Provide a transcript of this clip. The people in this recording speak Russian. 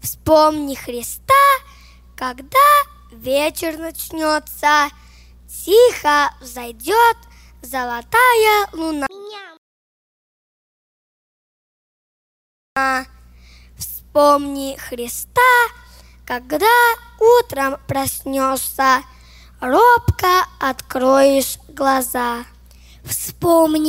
Вспомни Христа, когда вечер начнется, тихо взойдет золотая луна. Вспомни Христа, когда утром проснешься, робко откроешь глаза. Вспомни